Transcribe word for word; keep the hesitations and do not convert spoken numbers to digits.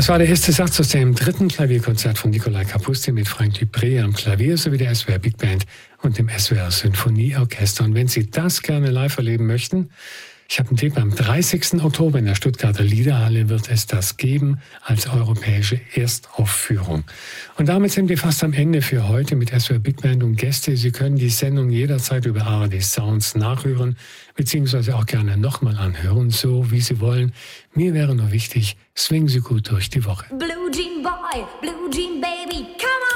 Das war der erste Satz aus dem dritten Klavierkonzert von Nikolai Kapustin mit Frank Dupré am Klavier sowie der S W R Big Band und dem S W R Sinfonieorchester. Und wenn Sie das gerne live erleben möchten, ich habe einen Tipp, am dreißigsten Oktober in der Stuttgarter Liederhalle wird es das geben als europäische Erstaufführung. Und damit sind wir fast am Ende für heute mit S W R Big Band und Gäste. Sie können die Sendung jederzeit über A R D Sounds nachhören, beziehungsweise auch gerne nochmal anhören, so wie Sie wollen. Mir wäre nur wichtig, swingen Sie gut durch die Woche. Blue Jean Boy, Blue Jean Baby, come on!